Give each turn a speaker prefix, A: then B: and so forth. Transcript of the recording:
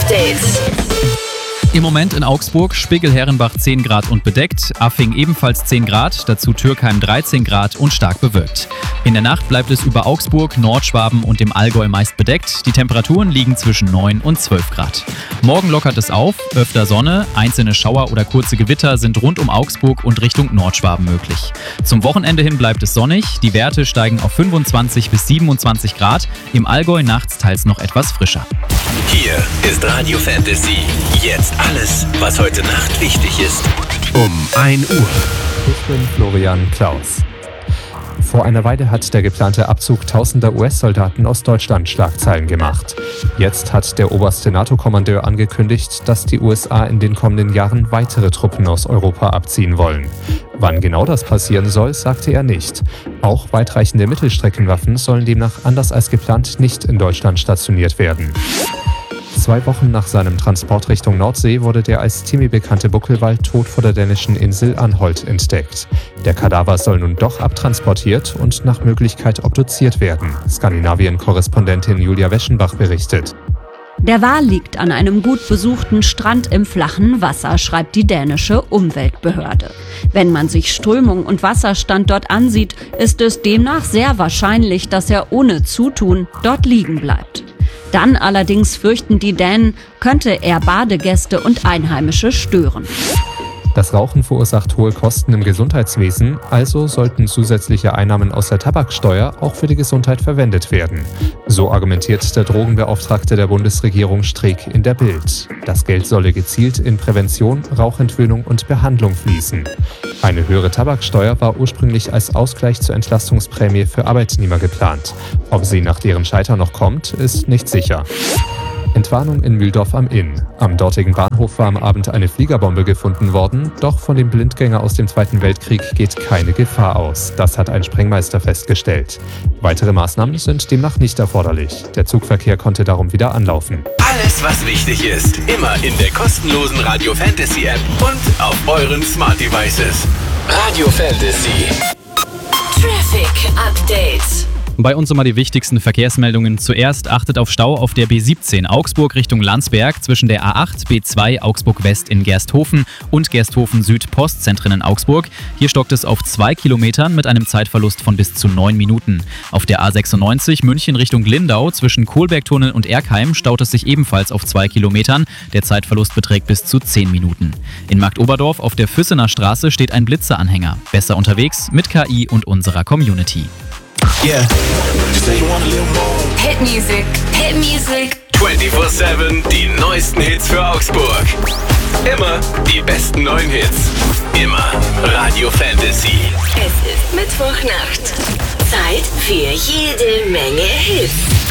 A: Update.
B: Im Moment in Augsburg, Spiegelherrenbach 10 Grad und bedeckt, Affing ebenfalls 10 Grad, dazu Türkheim 13 Grad und stark bewölkt. In der Nacht bleibt es über Augsburg, Nordschwaben und dem Allgäu meist bedeckt. Die Temperaturen liegen zwischen 9 und 12 Grad. Morgen lockert es auf, öfter Sonne, einzelne Schauer oder kurze Gewitter sind rund um Augsburg und Richtung Nordschwaben möglich. Zum Wochenende hin bleibt es sonnig, die Werte steigen auf 25 bis 27 Grad, im Allgäu nachts teils noch etwas frischer.
C: Hier ist Radio Fantasy. Jetzt alles, was heute Nacht wichtig ist. Um 1 Uhr.
D: Ich bin Florian Klaus. Vor einer Weile hat der geplante Abzug tausender US-Soldaten aus Deutschland Schlagzeilen gemacht. Jetzt hat der oberste NATO-Kommandeur angekündigt, dass die USA in den kommenden Jahren weitere Truppen aus Europa abziehen wollen. Wann genau das passieren soll, sagte er nicht. Auch weitreichende Mittelstreckenwaffen sollen demnach anders als geplant nicht in Deutschland stationiert werden. 2 Wochen nach seinem Transport Richtung Nordsee wurde der als Timmy bekannte Buckelwal tot vor der dänischen Insel Anholt entdeckt. Der Kadaver soll nun doch abtransportiert und nach Möglichkeit obduziert werden. Skandinavien-Korrespondentin Julia Weschenbach berichtet.
E: Der Wal liegt an einem gut besuchten Strand im flachen Wasser, schreibt die dänische Umweltbehörde. Wenn man sich Strömung und Wasserstand dort ansieht, ist es demnach sehr wahrscheinlich, dass er ohne Zutun dort liegen bleibt. Dann allerdings fürchten die Dänen, könnte er Badegäste und Einheimische stören.
D: Das Rauchen verursacht hohe Kosten im Gesundheitswesen, also sollten zusätzliche Einnahmen aus der Tabaksteuer auch für die Gesundheit verwendet werden. So argumentiert der Drogenbeauftragte der Bundesregierung Streeck in der Bild. Das Geld solle gezielt in Prävention, Rauchentwöhnung und Behandlung fließen. Eine höhere Tabaksteuer war ursprünglich als Ausgleich zur Entlastungsprämie für Arbeitnehmer geplant. Ob sie nach deren Scheitern noch kommt, ist nicht sicher. Entwarnung in Mühldorf am Inn. Am dortigen Bahnhof war am Abend eine Fliegerbombe gefunden worden, doch von dem Blindgänger aus dem Zweiten Weltkrieg geht keine Gefahr aus. Das hat ein Sprengmeister festgestellt. Weitere Maßnahmen sind demnach nicht erforderlich. Der Zugverkehr konnte darum wieder anlaufen.
C: Alles, was wichtig ist, immer in der kostenlosen Radio Fantasy App und auf euren Smart Devices. Radio Fantasy.
A: Traffic Update.
B: Bei uns immer die wichtigsten Verkehrsmeldungen. Zuerst achtet auf Stau auf der B17 Augsburg Richtung Landsberg zwischen der A8 B2 Augsburg West in Gersthofen und Gersthofen Süd Postzentren in Augsburg. Hier stockt es auf 2 Kilometern mit einem Zeitverlust von bis zu 9 Minuten. Auf der A96 München Richtung Lindau zwischen Kohlbergtunnel und Erkheim staut es sich ebenfalls auf 2 Kilometern. Der Zeitverlust beträgt bis zu 10 Minuten. In Marktoberdorf auf der Füssener Straße steht ein Blitzeranhänger. Besser unterwegs mit KI und unserer Community.
C: Yeah.
A: Hit Music. Hit Music.
C: 24/7 die neuesten Hits für Augsburg. Immer die besten neuen Hits. Immer Radio Fantasy.
A: Es ist Mittwochnacht. Zeit für jede Menge Hits.